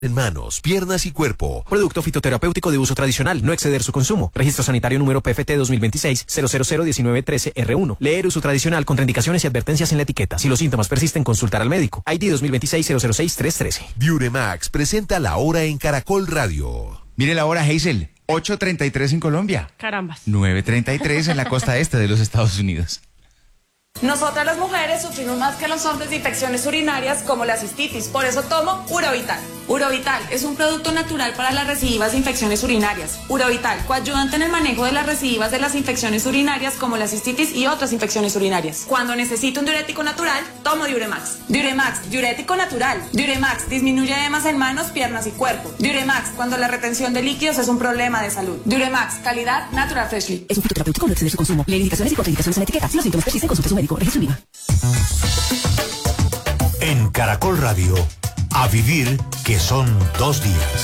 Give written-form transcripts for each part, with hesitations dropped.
En manos, piernas y cuerpo. Producto fitoterapéutico de uso tradicional, no exceder su consumo. Registro sanitario número PFT 2026-0001913R1. Leer uso tradicional, contraindicaciones y advertencias en la etiqueta. Si los síntomas persisten, consultar al médico. ID 2026-006-313. Diuremax presenta La Hora en Caracol Radio. Mire la hora, Hazel. 8:33 en Colombia. Carambas. 9:33 en la costa este de los Estados Unidos. Nosotras las mujeres sufrimos más que los hombres de infecciones urinarias como la cistitis, por eso tomo Urovital. Urovital es un producto natural para las recidivas de infecciones urinarias. Urovital, coayudante en el manejo de las recidivas de las infecciones urinarias como la cistitis y otras infecciones urinarias. Cuando necesito un diurético natural, tomo Diuremax. Diuremax, diurético natural. Diuremax disminuye edemas en manos, piernas y cuerpo. Diuremax, cuando la retención de líquidos es un problema de salud. Diuremax, calidad Natural Freshly. Es un fitoterapéutico, no exceder su consumo. Leer indicaciones y contraindicaciones en la etiqueta. Si los síntomas persisten, consulte a su médico. Registro INVIMA. En Caracol Radio, a vivir que son 2 días.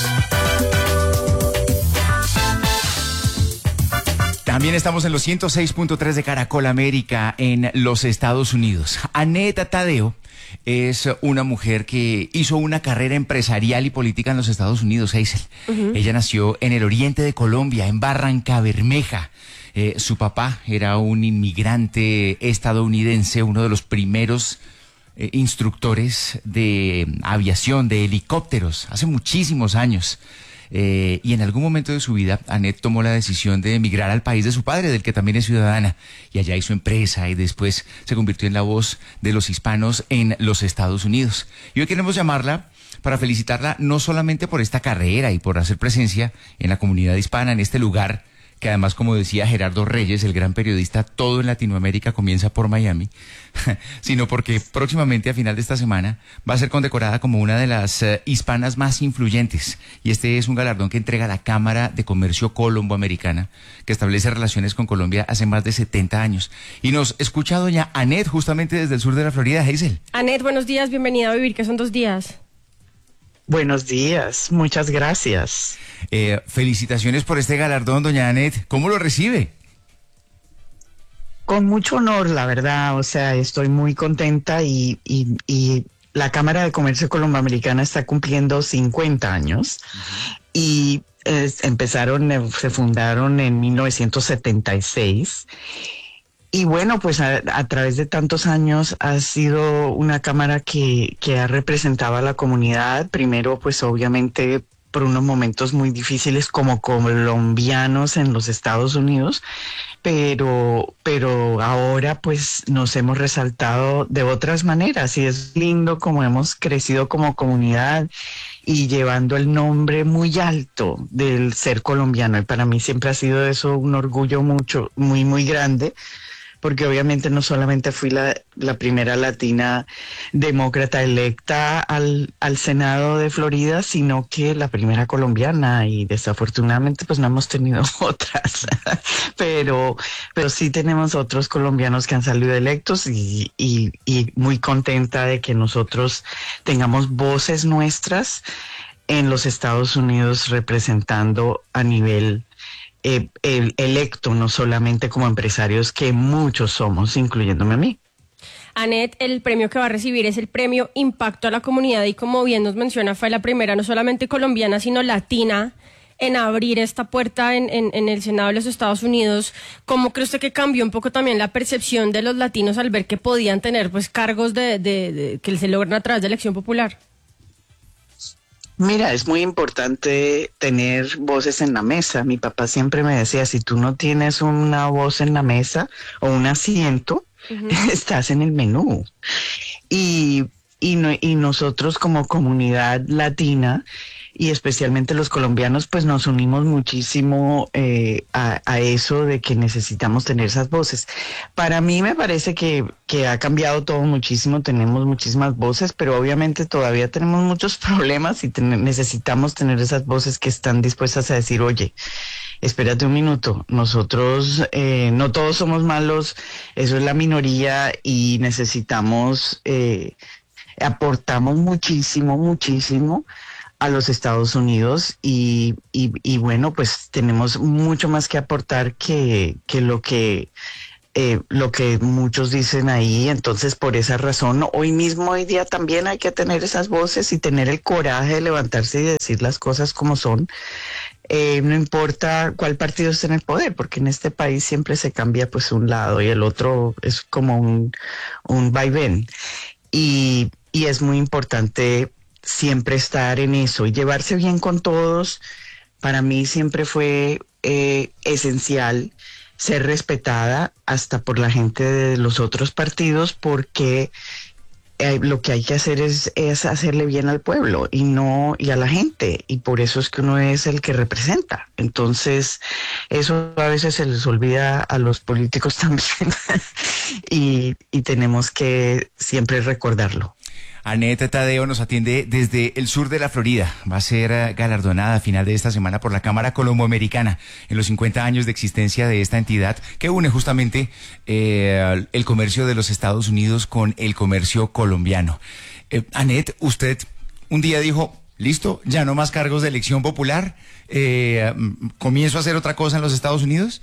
También estamos en los 106.3 de Caracol América en los Estados Unidos. Aneta Tadeo es una mujer que hizo una carrera empresarial y política en los Estados Unidos, Hazel. Ella nació en el oriente de Colombia, en Barrancabermeja. Su papá era un inmigrante estadounidense, uno de los primeros instructores de aviación, de helicópteros, hace muchísimos años. Y en algún momento de su vida, Anet tomó la decisión de emigrar al país de su padre, del que también es ciudadana, y allá hizo empresa y después se convirtió en la voz de los hispanos en los Estados Unidos. Y hoy queremos llamarla para felicitarla no solamente por esta carrera y por hacer presencia en la comunidad hispana, en este lugar que además, como decía Gerardo Reyes, el gran periodista, todo en Latinoamérica comienza por Miami, sino porque próximamente, a final de esta semana, va a ser condecorada como una de las hispanas más influyentes. Y este es un galardón que entrega la Cámara de Comercio Colombo-Americana, que establece relaciones con Colombia hace más de 70 años. Y nos escucha doña Anet, justamente desde el sur de la Florida, Hazel. Anet, buenos días, bienvenida a Vivir, que son 2 días. Buenos días, muchas gracias. Felicitaciones por este galardón, doña Anet. ¿Cómo lo recibe? Con mucho honor, la verdad, o sea, estoy muy contenta y la Cámara de Comercio Colomboamericana está cumpliendo 50 años y se fundaron en 1976. Y bueno, pues a través de tantos años ha sido una cámara que ha representado a la comunidad, primero pues obviamente por unos momentos muy difíciles como colombianos en los Estados Unidos, pero ahora pues nos hemos resaltado de otras maneras y es lindo como hemos crecido como comunidad y llevando el nombre muy alto del ser colombiano, y para mí siempre ha sido eso un orgullo muy grande, porque obviamente no solamente fui la primera latina demócrata electa al Senado de Florida, sino que la primera colombiana, y desafortunadamente pues no hemos tenido otras, pero sí tenemos otros colombianos que han salido electos y muy contenta de que nosotros tengamos voces nuestras en los Estados Unidos representando a nivel electo, no solamente como empresarios, que muchos somos, incluyéndome a mí. Anet, el premio que va a recibir es el premio Impacto a la Comunidad y como bien nos menciona, fue la primera no solamente colombiana, sino latina en abrir esta puerta en el Senado de los Estados Unidos. ¿Cómo cree usted que cambió un poco también la percepción de los latinos al ver que podían tener pues cargos que se logran a través de elección popular? Mira, es muy importante tener voces en la mesa. Mi papá siempre me decía, si tú no tienes una voz en la mesa o un asiento, estás en el menú. Y nosotros como comunidad latina, y especialmente los colombianos, pues nos unimos muchísimo a eso de que necesitamos tener esas voces. Para mí me parece que ha cambiado todo muchísimo, tenemos muchísimas voces, pero obviamente todavía tenemos muchos problemas y necesitamos tener esas voces que están dispuestas a decir, oye, espérate un minuto, nosotros no todos somos malos, eso es la minoría y necesitamos, aportamos muchísimo a los Estados Unidos y bueno, pues tenemos mucho más que aportar que lo que lo que muchos dicen ahí. Entonces, por esa razón, hoy día también hay que tener esas voces y tener el coraje de levantarse y decir las cosas como son. No importa cuál partido esté en el poder, porque en este país siempre se cambia pues un lado y el otro, es como un vaivén. Y es muy importante siempre estar en eso y llevarse bien con todos. Para mí siempre fue esencial ser respetada hasta por la gente de los otros partidos, porque lo que hay que hacer es hacerle bien al pueblo y a la gente, y por eso es que uno es el que representa. Entonces, eso a veces se les olvida a los políticos también y tenemos que siempre recordarlo. Annette Tadeo nos atiende desde el sur de la Florida. Va a ser galardonada a final de esta semana por la Cámara Colomboamericana en los 50 años de existencia de esta entidad que une justamente el comercio de los Estados Unidos con el comercio colombiano. Annette, usted un día dijo, listo, ya no más cargos de elección popular, ¿comienzo a hacer otra cosa en los Estados Unidos?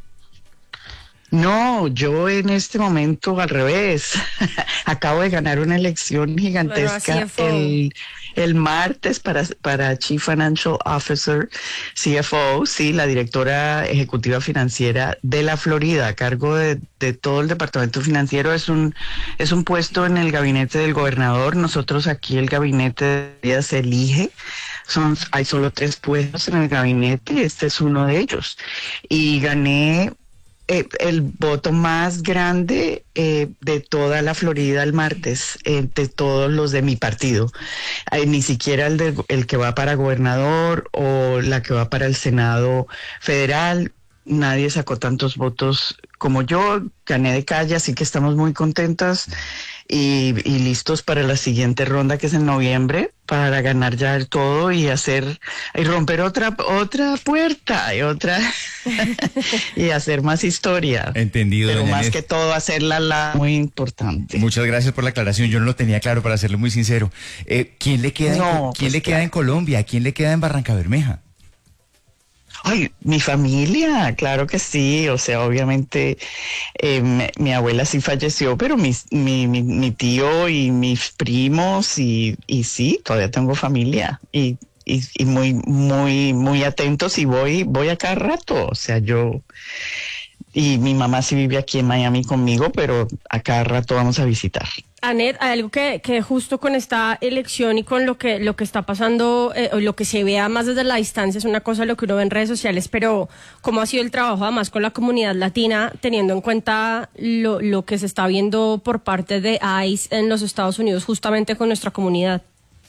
No, yo en este momento al revés. Acabo de ganar una elección gigantesca el martes para Chief Financial Officer, CFO, sí, la directora ejecutiva financiera de la Florida, a cargo de todo el departamento financiero. Es un puesto en el gabinete del gobernador. Nosotros aquí el gabinete se elige. Hay solo 3 puestos en el gabinete, este es uno de ellos. Y gané el voto más grande de toda la Florida el martes, de todos los de mi partido. Ni siquiera el que va para gobernador o la que va para el Senado federal. Nadie sacó tantos votos como yo. Gané de calle, así que estamos muy contentas y listos para la siguiente ronda, que es en noviembre, para ganar ya el todo y romper otra puerta y otra y hacer más historia. Entendido. Pero más Annette, que todo hacerla muy importante. muchas gracias por la aclaración. Yo no lo tenía claro, para serle muy sincero. ¿Quién le queda? ¿Quién le queda en Colombia? ¿Quién le queda en Barrancabermeja? Ay, mi familia, claro que sí. O sea, obviamente mi abuela sí falleció, pero mi tío y mis primos y sí, todavía tengo familia y muy, muy, muy atentos, y voy a cada rato. O sea, y mi mamá sí vive aquí en Miami conmigo, pero a cada rato vamos a visitar. Annette, hay algo que justo con esta elección y con lo que está pasando, o lo que se vea más desde la distancia, es una cosa lo que uno ve en redes sociales, pero ¿cómo ha sido el trabajo además con la comunidad latina, teniendo en cuenta lo que se está viendo por parte de ICE en los Estados Unidos justamente con nuestra comunidad?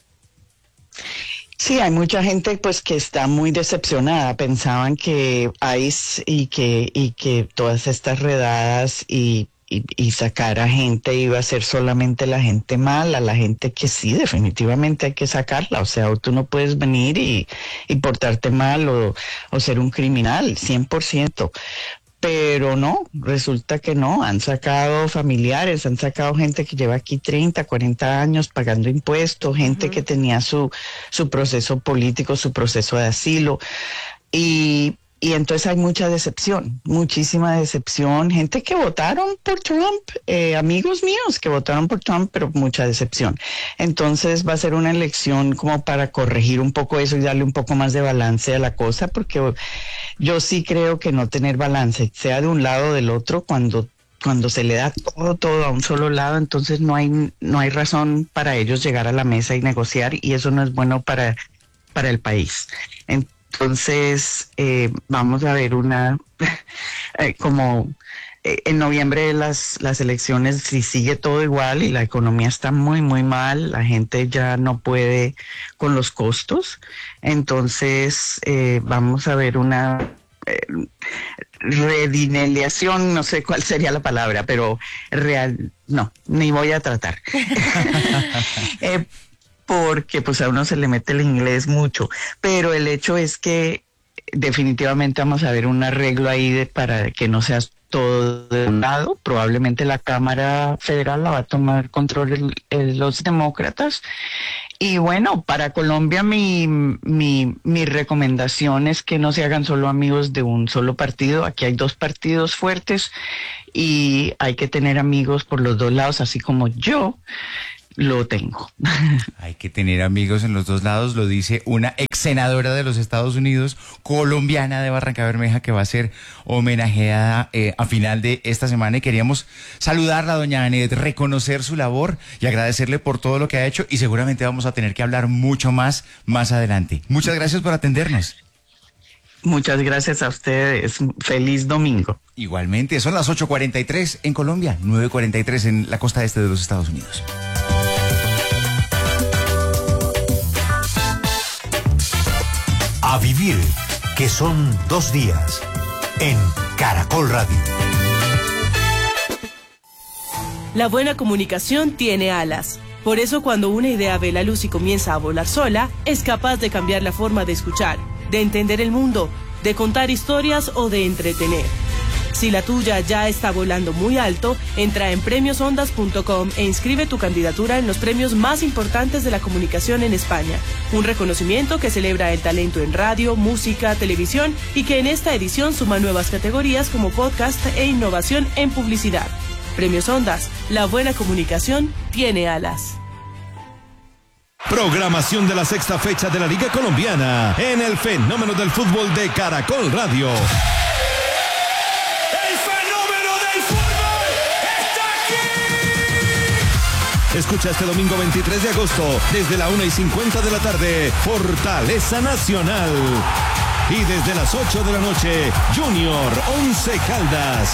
Sí, hay mucha gente pues que está muy decepcionada. Pensaban que ICE y que todas estas redadas y sacar a gente iba a ser solamente la gente mala, la gente que sí, definitivamente hay que sacarla. O sea, tú no puedes venir y portarte mal o ser un criminal, 100%. Pero no, resulta que no, han sacado familiares, han sacado gente que lleva aquí 30, 40 años pagando impuestos, gente que tenía su proceso político, su proceso de asilo, y entonces hay mucha decepción, muchísima decepción, gente que votaron por Trump, amigos míos que votaron por Trump, pero mucha decepción. Entonces va a ser una elección como para corregir un poco eso y darle un poco más de balance a la cosa, porque yo sí creo que no tener balance, sea de un lado o del otro, cuando se le da todo a un solo lado, entonces no hay razón para ellos llegar a la mesa y negociar, y eso no es bueno para el país. Entonces, vamos a ver en noviembre las elecciones, si sigue todo igual y la economía está muy, muy mal, la gente ya no puede con los costos, entonces vamos a ver una redineliación, no sé cuál sería la palabra, pero no, ni voy a tratar. Porque pues a uno se le mete el inglés mucho, pero el hecho es que definitivamente vamos a ver un arreglo ahí para que no sea todo de un lado. Probablemente la Cámara Federal la va a tomar control los demócratas, Y bueno, para Colombia mi recomendación es que no se hagan solo amigos de un solo partido. Aquí hay 2 partidos fuertes y hay que tener amigos por los 2 lados, así como yo lo tengo. Hay que tener amigos en los 2 lados, lo dice una ex senadora de los Estados Unidos, colombiana de Barranca Bermeja, que va a ser homenajeada a final de esta semana. Y queríamos saludarla, doña Anet, reconocer su labor y agradecerle por todo lo que ha hecho. Y seguramente vamos a tener que hablar mucho más adelante. Muchas gracias por atendernos. Muchas gracias a ustedes. Feliz domingo. Igualmente, son las 8:43 en Colombia, 9:43 en la costa este de los Estados Unidos. A vivir, que son 2 días, en Caracol Radio. La buena comunicación tiene alas. Por eso cuando una idea ve la luz y comienza a volar sola, es capaz de cambiar la forma de escuchar, de entender el mundo, de contar historias o de entretener. Si la tuya ya está volando muy alto, entra en premiosondas.com e inscribe tu candidatura en los premios más importantes de la comunicación en España. Un reconocimiento que celebra el talento en radio, música, televisión y que en esta edición suma nuevas categorías como podcast e innovación en publicidad. Premios Ondas, la buena comunicación tiene alas. Programación de la 6ª fecha de la Liga Colombiana en el Fenómeno del Fútbol de Caracol Radio. Escucha este domingo 23 de agosto, desde la 1:50 de la tarde, Fortaleza Nacional. Y desde las 8 de la noche, Junior Once Caldas.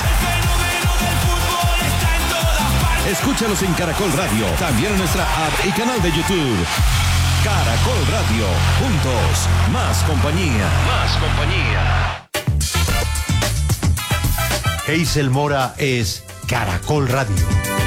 Escúchalos en Caracol Radio, también en nuestra app y canal de YouTube. Caracol Radio, juntos, más compañía. Más compañía. Hazel Mora es Caracol Radio.